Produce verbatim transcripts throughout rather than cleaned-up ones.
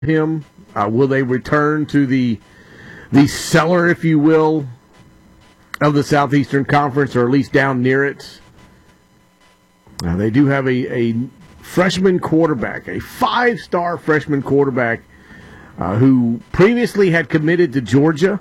him? Uh, will they return to the the cellar, if you will, of the Southeastern Conference, or at least down near it? Uh, they do have a, a freshman quarterback, a five-star freshman quarterback uh, who previously had committed to Georgia,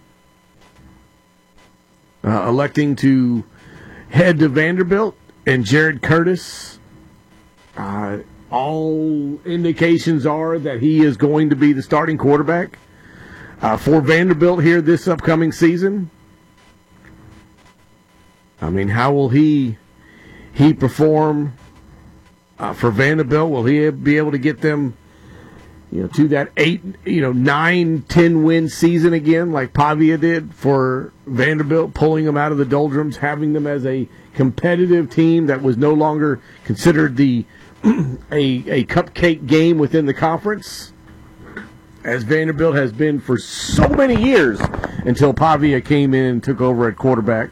uh, electing to head to Vanderbilt, and Jared Curtis. Uh, all indications are that he is going to be the starting quarterback uh, for Vanderbilt here this upcoming season. I mean, how will he he perform uh, for Vanderbilt? Will he be able to get them, you know, to that eight, you know, nine, ten win season again, like Pavia did for Vanderbilt, pulling them out of the doldrums, having them as a competitive team that was no longer considered the a a cupcake game within the conference, as Vanderbilt has been for so many years until Pavia came in and took over at quarterback.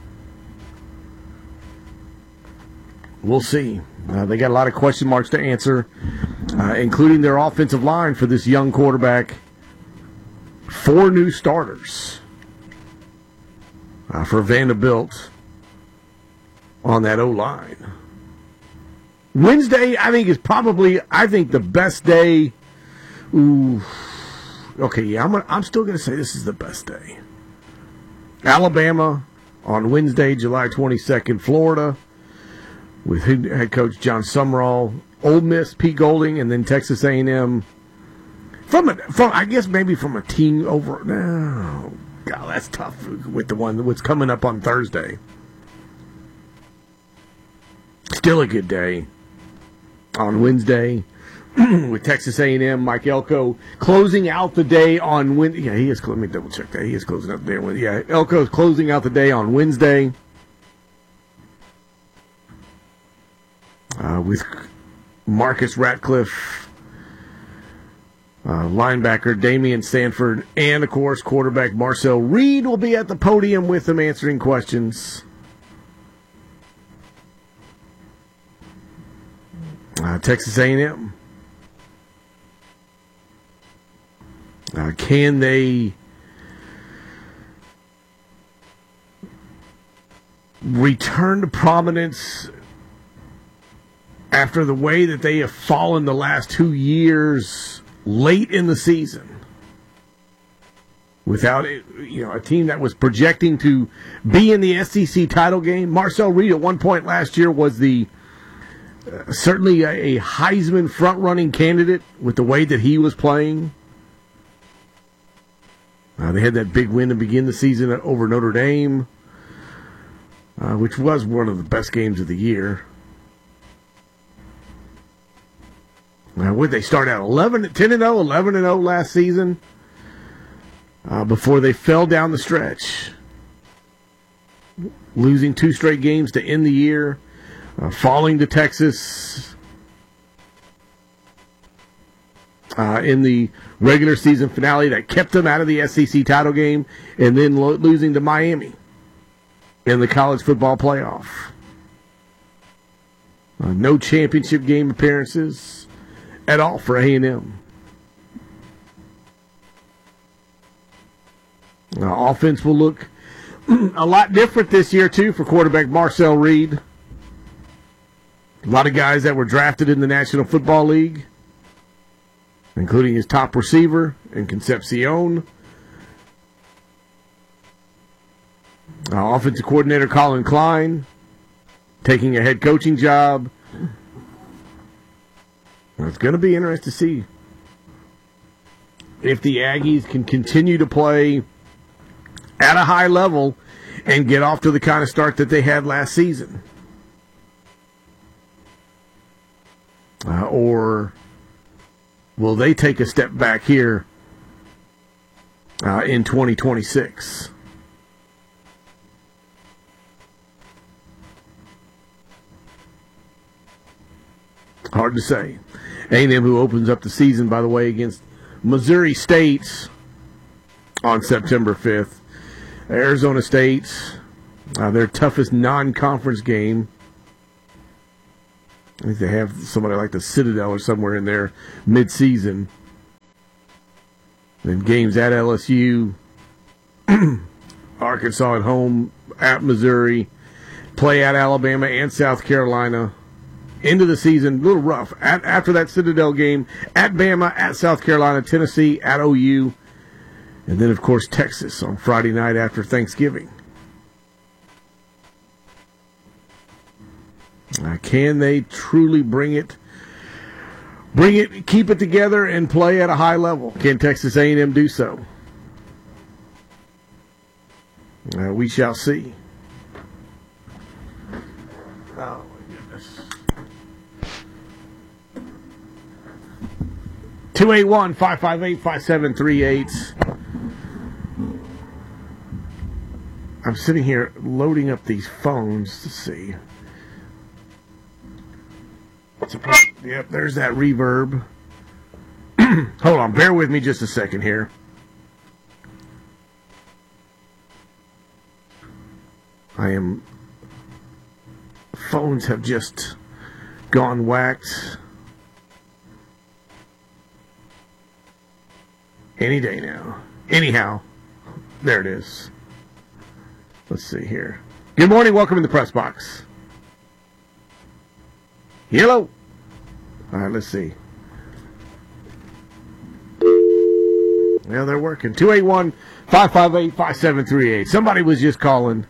We'll see. Uh, they got a lot of question marks to answer, uh, including their offensive line for this young quarterback. Four new starters uh, for Vanderbilt on that O-line. Wednesday, I think, is probably, I think, the best day. Ooh. Okay, yeah, I'm, I'm still going to say this is the best day. Alabama on Wednesday, July twenty-second, Florida, with head coach John Sumrall, Ole Miss, Pete Golding, and then Texas A and M. From, a, from I guess maybe from a team over. No, God, that's tough with the one what's coming up on Thursday. Still a good day on Wednesday with Texas A and M. Mike Elko closing out the day on Wednesday. Yeah, he is. Let me double check that. He is closing out the day on Wednesday. Yeah, Elko is closing out the day on Wednesday uh, with Marcus Ratcliffe, uh, linebacker Damian Sanford, and, of course, quarterback Marcel Reed will be at the podium with them answering questions. Uh, Texas A and M. Uh, can they return to prominence after the way that they have fallen the last two years late in the season? Without it, you know, a team that was projecting to be in the S E C title game. Marcel Reed at one point last year was the Uh, certainly a, a Heisman front-running candidate with the way that he was playing. Uh, they had that big win to begin the season over Notre Dame, uh, which was one of the best games of the year. Uh, would they start out eleven, ten and oh, eleven and oh last season uh, before they fell down the stretch, losing two straight games to end the year. Uh, falling to Texas uh, in the regular season finale that kept them out of the S E C title game, and then lo- losing to Miami in the college football playoff. Uh, no championship game appearances at all for A and M. Uh, offense will look a lot different this year, too, for quarterback Marcel Reed. A lot of guys that were drafted in the National Football League, including his top receiver in Concepcion. Uh, offensive coordinator Colin Klein taking a head coaching job. Well, it's going to be interesting to see if the Aggies can continue to play at a high level and get off to the kind of start that they had last season. Uh, or will they take a step back here uh, in twenty twenty-six? Hard to say. A and M, who opens up the season, by the way, against Missouri State on September fifth. Arizona State, uh, their toughest non-conference game. I think they have somebody like the Citadel or somewhere in there mid-season. Then games at L S U, Arkansas at home, at Missouri, play at Alabama and South Carolina. End of the season, a little rough. At, after that Citadel game, at Bama, at South Carolina, Tennessee, at O U, and then, of course, Texas on Friday night after Thanksgiving. Uh, can they truly bring it, bring it, keep it together, and play at a high level? Can Texas A and M do so? Uh, we shall see. Oh, my goodness. two eight one, five five eight, five seven three eight. I'm sitting here loading up these phones to see. Yep, there's that reverb. Hold on, bear with me just a second here. I am... Phones have just gone whacked. Any day now. Anyhow, there it is. Let's see here. Good morning, welcome in the press box. Hello. All right, let's see. Yeah, they're working. two eight one, five five eight, five seven three eight. Somebody was just calling.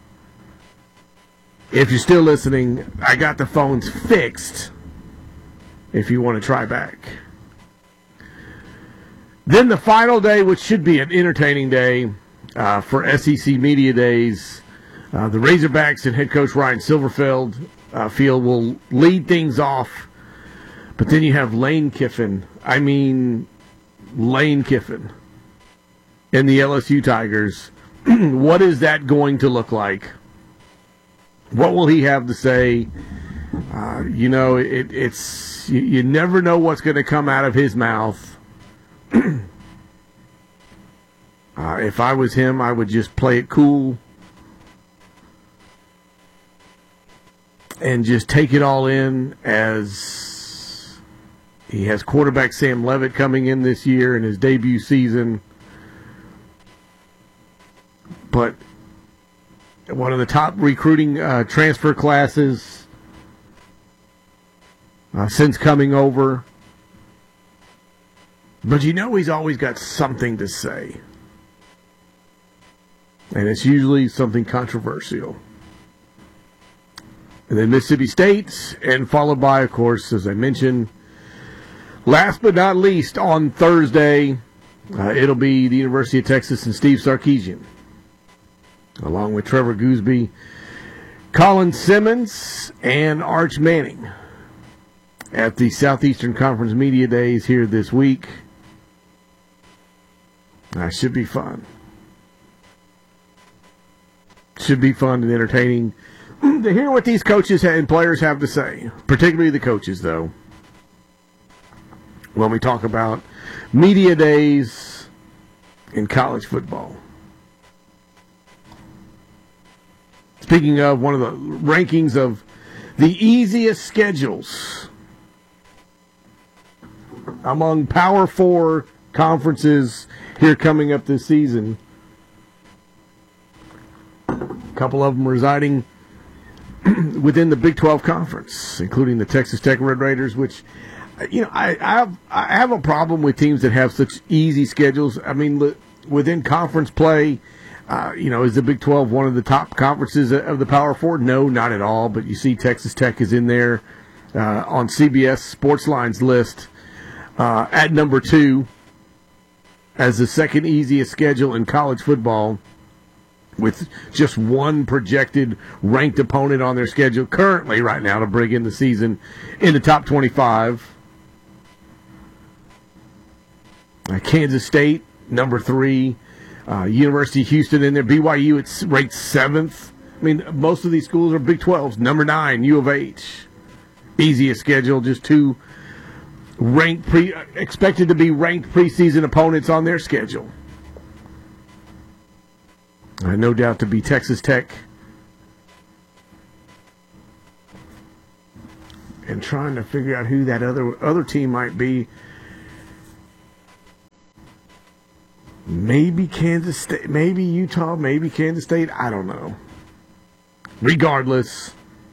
If you're still listening, I got the phones fixed if you want to try back. Then the final day, which should be an entertaining day uh, for S E C Media Days, uh, the Razorbacks and head coach Ryan Silverfield uh, feel will lead things off. But then you have Lane Kiffin. I mean, Lane Kiffin and the L S U Tigers. What is that going to look like? What will he have to say? Uh, you know, it, it's you, you never know what's going to come out of his mouth. uh, if I was him, I would just play it cool and just take it all in as he has quarterback Sam Leavitt coming in this year in his debut season. But one of the top recruiting uh, transfer classes uh, since coming over. But you know he's always got something to say. And it's usually something controversial. And then Mississippi State, and followed by, of course, as I mentioned, last but not least, on Thursday, uh, it'll be the University of Texas and Steve Sarkisian, along with Trevor Gooseby, Colin Simmons, and Arch Manning at the Southeastern Conference Media Days here this week. That should be fun. Should be fun and entertaining to hear what these coaches and players have to say, particularly the coaches, though, when we talk about media days in college football. Speaking of one of the rankings of the easiest schedules among Power Four conferences here coming up this season, a couple of them residing within the Big twelve Conference, including the Texas Tech Red Raiders, which, you know, I, I have I have a problem with teams that have such easy schedules. I mean, within conference play, uh, you know, is the Big twelve one of the top conferences of the Power Four? No, not at all. But you see Texas Tech is in there uh, on C B S Sportsline's list uh, at number two as the second easiest schedule in college football, with just one projected ranked opponent on their schedule currently right now to bring in the season in the top twenty-five. Uh, Kansas State, number three. Uh, University of Houston in there. B Y U, it's ranked seventh. I mean, most of these schools are Big twelves. Number nine, U of H. Easiest schedule, just two ranked pre expected to be ranked preseason opponents on their schedule. Uh, no doubt to be Texas Tech. And trying to figure out who that other other team might be. Maybe Kansas State, maybe Utah, maybe Kansas State. I don't know. Regardless,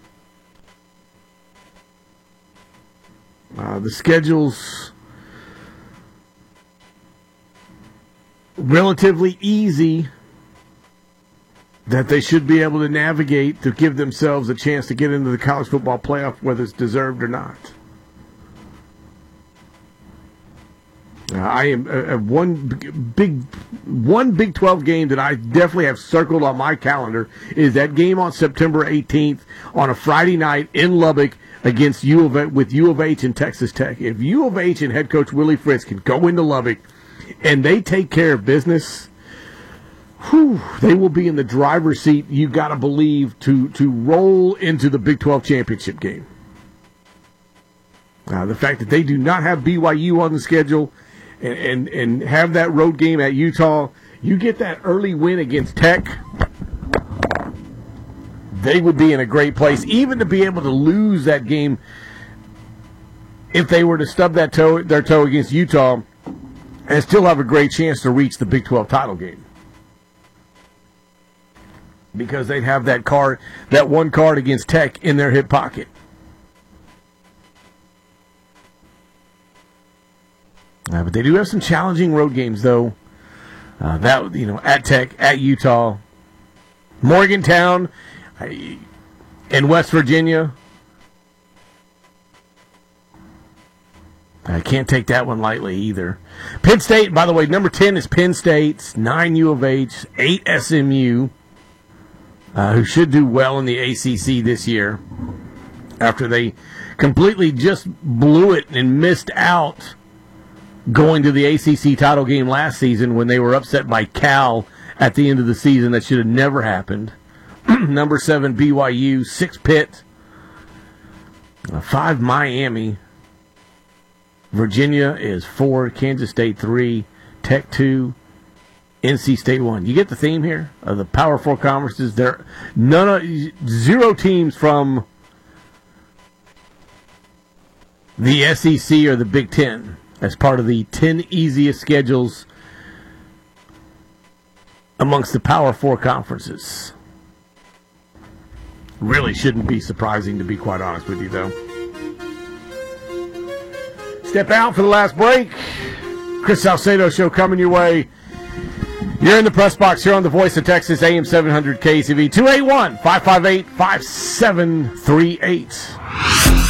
uh, the schedule's relatively easy that they should be able to navigate to give themselves a chance to get into the college football playoff, whether it's deserved or not. Uh, I am uh, uh, one big one Big twelve game that I definitely have circled on my calendar is that game on September eighteenth on a Friday night in Lubbock against U of A, with U of H and Texas Tech. If U of H and head coach Willie Fritz can go into Lubbock and they take care of business, whew, they will be in the driver's seat, you got to believe, to to roll into the Big twelve championship game. Uh, the fact that they do not have B Y U on the schedule and, and, and have that road game at Utah, you get that early win against Tech, they would be in a great place, even to be able to lose that game if they were to stub that toe, their toe against Utah and still have a great chance to reach the Big twelve title game. Because they'd have that card, that one card against Tech in their hip pocket. Uh, but they do have some challenging road games, though. Uh, that you know, at Tech, at Utah, Morgantown, uh, in West Virginia. I can't take that one lightly either. Penn State, by the way, number ten is Penn State, nine U of H, eight S M U, uh, who should do well in the A C C this year after they completely just blew it and missed out going to the A C C title game last season when they were upset by Cal at the end of the season. That should have never happened. Number seven, B Y U, six, Pitt, uh, five, Miami. Virginia is four, Kansas State three, Tech two, N C State one. You get the theme here of the Power Four conferences. There, none of zero teams from the S E C or the Big Ten as part of the ten easiest schedules amongst the Power Four conferences. Really shouldn't be surprising, to be quite honest with you, though. Step out for the last break. Chris Salcedo Show coming your way. You're in the press box here on the Voice of Texas, A M seven hundred K C V, two eight one, five five eight, five seven three eight.